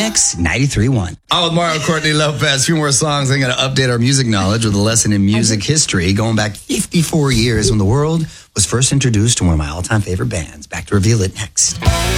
Mix 93.1. I'm with Mario Courtney Lopez. A few more songs. I'm going to update our music knowledge with a lesson in music history going back 54 years when the world was first introduced to one of my all-time favorite bands. Back to reveal it next.